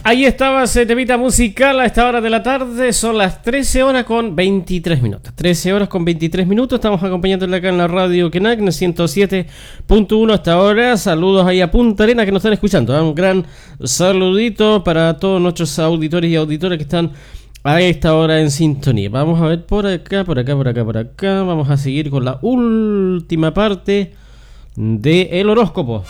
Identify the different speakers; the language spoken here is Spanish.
Speaker 1: Ahí estaba ese temita musical a esta hora de la tarde. Son las 13 horas con 23 minutos. 13 horas con 23 minutos. Estamos acompañándole acá en la radio Kenak, en el 107.1 hasta ahora. Saludos ahí a Punta Arenas que nos están escuchando. Un gran saludito para todos nuestros auditores y auditoras que están a esta hora en sintonía. Vamos a ver por acá. Vamos a seguir con la última parte del horóscopo.